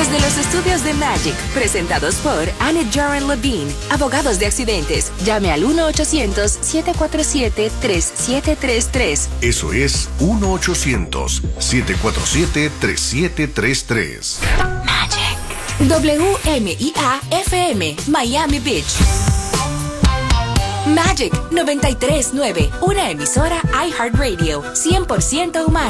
Desde los estudios de Magic, presentados por Annette Joran Levine, abogados de accidentes. Llame al 1-800-747-3733. Eso es 1-800-747-3733. Magic. WMIA-FM, Miami Beach. Magic 93.9, una emisora iHeartRadio, 100% humana.